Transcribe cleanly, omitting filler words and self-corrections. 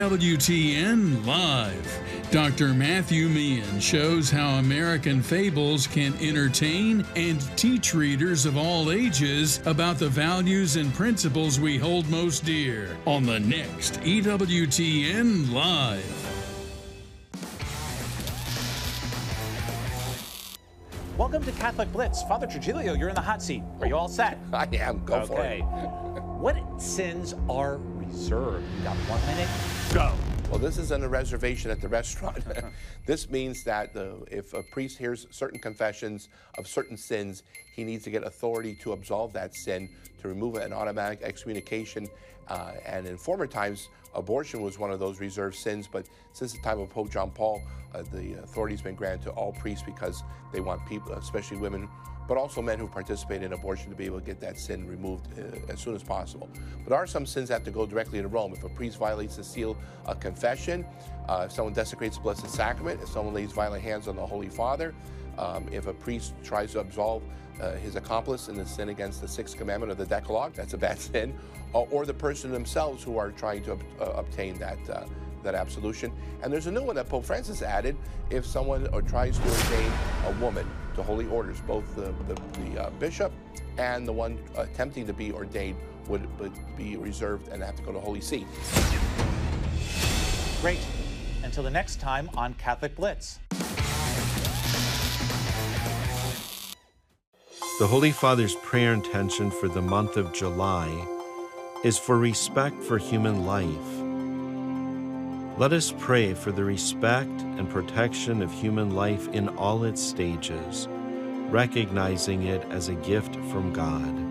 WTN Live. Dr. Matthew Meehan shows how American fables can entertain and teach readers of all ages about the values and principles we hold most dear on the next EWTN Live. Welcome to Catholic Blitz. Father Trujillo, you're in the hot seat. Are you all set? I am. Go for it. What sins are reserved? You got 1 minute? Go. Well, this isn't a reservation at the restaurant. This means that if a priest hears certain confessions of certain sins, he needs to get authority to absolve that sin, to remove an automatic excommunication. And in former times, abortion was one of those reserved sins, but since the time of Pope John Paul, the authority has been granted to all priests because they want people, especially women, but also men who participate in abortion, to be able to get that sin removed as soon as possible. But there are some sins that have to go directly to Rome. If a priest violates the seal of confession, if someone desecrates the Blessed Sacrament, if someone lays violent hands on the Holy Father, if a priest tries to absolve his accomplice in the sin against the sixth commandment of the Decalogue, that's a bad sin, or the person themselves who are trying to obtain that absolution. And there's a new one that Pope Francis added: if someone tries to ordain a woman to holy orders, both the bishop and the one attempting to be ordained would be reserved and have to go to Holy See. Great. Until the next time on Catholic Blitz. The Holy Father's prayer intention for the month of July is for respect for human life. Let us pray for the respect and protection of human life in all its stages, recognizing it as a gift from God.